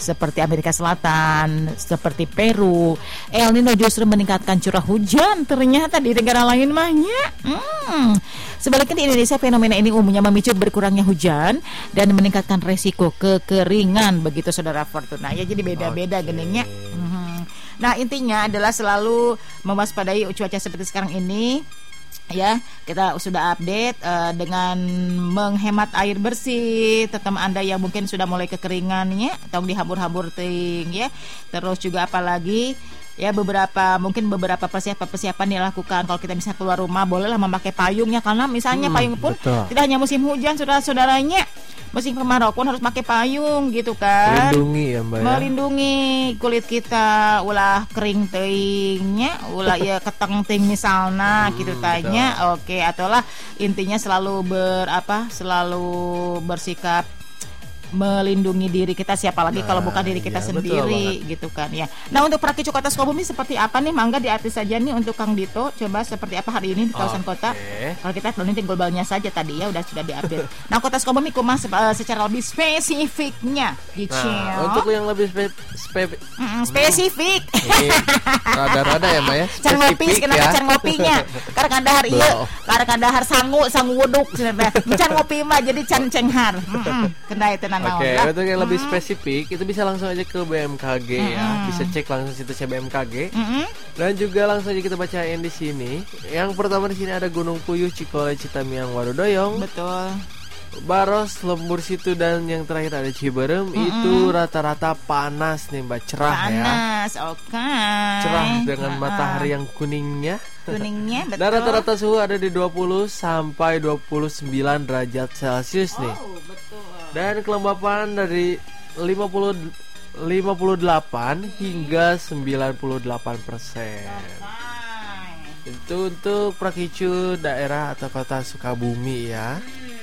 seperti Amerika Selatan, seperti Peru. El Nino justru meningkatkan curah hujan ternyata di negara lain mahnya. Sebaliknya di Indonesia fenomena ini umumnya memicu berkurangnya hujan dan meningkatkan resiko kekeringan begitu Saudara Fortuna. Ya jadi beda-beda geningnya. Nah intinya adalah selalu mewaspadai cuaca seperti sekarang ini. Ya, kita sudah update dengan menghemat air bersih, terutama Anda yang mungkin sudah mulai kekeringannya, tong dihambur-hambur ting ya. Terus juga apalagi ya beberapa persiapan dilakukan. Kalau kita bisa keluar rumah bolehlah memakai payungnya, karena misalnya payung pun tidak hanya musim hujan saudara-saudaranya, musim kemarau pun harus pakai payung gitu kan. Melindungi ya Mbak. Melindungi kulit kita ulah kering teingnya, ulah ya keteng ting misalnya gitu tanya. Oke, atulah intinya selalu bersikap melindungi diri kita, siapa lagi kalau bukan diri kita sendiri gitu kan ya. Nah untuk Prakicu Kota Sukabumi seperti apa nih? Mangga diartis saja nih untuk Kang Dito, coba seperti apa hari ini di kawasan kota. Kalau kita planning globalnya saja tadi ya sudah diupdate. Nah Kota Sukabumi kumaha secara lebih spesifiknya gitu. Nah, untuk yang lebih spesifik. Rada-rada ya Mbak ya. Can ngopis kenapa can ngopinya? Karena kandahar ieu, karena kandahar sangu wuduk cenah. Can ngopi mah jadi can cenghar. Kena itu Oke, untuk yang lebih spesifik itu bisa langsung aja ke BMKG ya, bisa cek langsung situsnya BMKG. Dan juga langsung aja kita bacain di sini. Yang pertama di sini ada Gunung Puyuh, Cikole, Citamiang, Warudoyong. Betul. Baros, Lembur Situ, dan yang terakhir ada Ciberem. Itu rata-rata panas nih Mbak, cerah ya. Panas, oke. Cerah dengan matahari yang kuningnya, betul. Dan rata-rata suhu ada di 20 sampai 29 derajat Celcius nih. Betul. Dan kelembapan dari 58 hingga 98%. Itu untuk Prakicu daerah atau kota Sukabumi ya.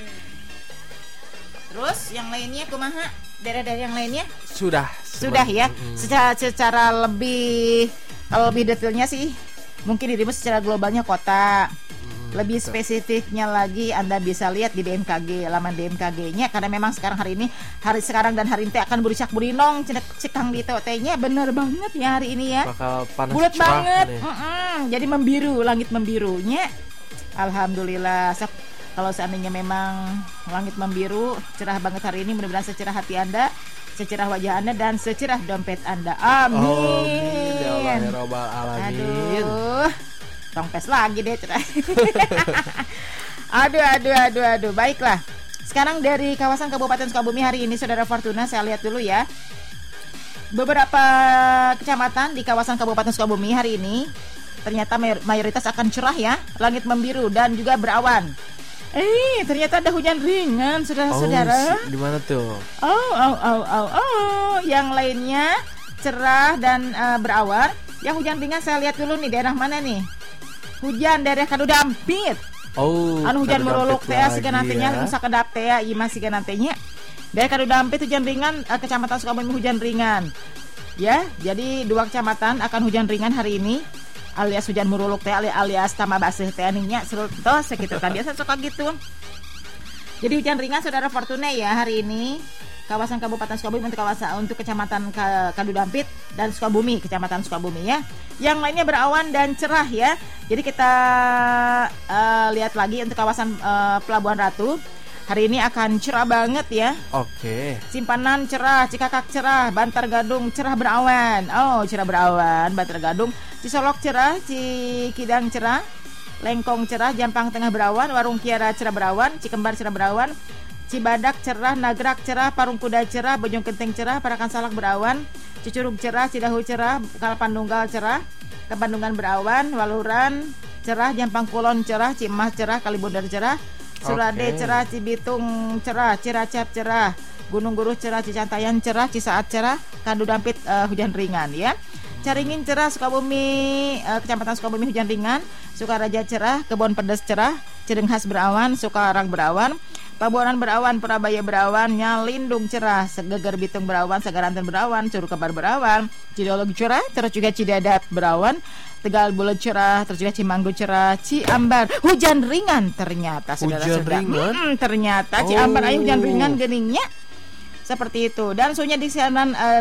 Terus yang lainnya kumaha? Daerah-daerah yang lainnya? Sudah ya. Secara lebih, kalau lebih detailnya sih mungkin dirimu secara globalnya kota. Lebih spesifiknya lagi Anda bisa lihat di BMKG, laman BMKG-nya, karena memang hari sekarang dan hari ini akan burisak burinong cekang di teh-nya bener banget ya hari ini ya. Bakal panas bulat banget. Nih. Jadi membiru, langit membirunya. Alhamdulillah. Kalau seandainya memang langit membiru, cerah banget hari ini, mudah-mudahan secerah hati Anda, secerah wajah Anda, dan secerah dompet Anda. Amin. Ya Allah ya Rabbal Alamin. Aduh. Tongpes lagi deh cerai. Aduh. Baiklah. Sekarang dari kawasan Kabupaten Sukabumi hari ini Saudara Fortuna, saya lihat dulu ya. Beberapa kecamatan di kawasan Kabupaten Sukabumi hari ini ternyata mayoritas akan cerah ya, langit membiru dan juga berawan. Ternyata ada hujan ringan saudara-saudara. Di mana tuh? Yang lainnya cerah dan berawan. Yang hujan ringan saya lihat dulu nih, daerah mana nih? Hujan daerah Kadu Dampit. Anu hujan merolok teh siga nantinya nusa kedap teh ieu mah siga nantinya. Daerah Kadu Dampit hujan ringan, Kecamatan Sukabumi hujan ringan. Ya, jadi 2 kecamatan akan hujan ringan hari ini. Alias hujan merolok teh alias tambah baseuh teh aninya tos sekitu kan biasa suka gitu. Jadi hujan ringan Saudara Fortuna ya hari ini. Kawasan Kabupaten Sukabumi untuk Kecamatan Kadu Dampit dan Sukabumi, Kecamatan Sukabumi ya. Yang lainnya berawan dan cerah ya. Jadi kita lihat lagi untuk kawasan Pelabuhan Ratu. Hari ini akan cerah banget ya. Oke. Simpanan cerah, Cikakak cerah, Bantar Gadung cerah berawan. Cerah berawan, Bantar Gadung. Cisolok cerah, Cikidang cerah, Lengkong cerah, Jampang Tengah berawan, Warung Kiara cerah berawan, Cikembar cerah berawan, Cibadak cerah, Nagrak cerah, Parung Kuda cerah, Bojong Genteng cerah, Parakan Salak berawan, Cicurug cerah, Cidahu cerah, Kalpandunggal cerah, Kepandungan berawan, Waluran cerah, Jampang Kulon cerah, Cimas cerah, Kalibundar cerah, Surade cerah, Cibitung cerah, Ciracap cerah, Gunung Guruh cerah, Cicantayan cerah, Cisaat cerah, Kadu Dampit hujan ringan ya. Caringin cerah, Sukabumi, Kecamatan Sukabumi hujan ringan, Sukaraja cerah, Kebon Pedes cerah, Cirenghas berawan, Sukarang berawan, Pabuanan berawan, Purabaya berawan, Nyalindung cerah, Segeger Bitung berawan, Sagaranten berawan, Curug Kebar berawan, Cidolog cerah, terus juga Cidadat berawan, Tegal Bulet cerah, terus juga Cimanggu cerah, Ciambar hujan ringan ternyata saudara-saudara. Ternyata Ciambar ayo hujan ringan geningnya. Seperti itu. Dan suhunya di sana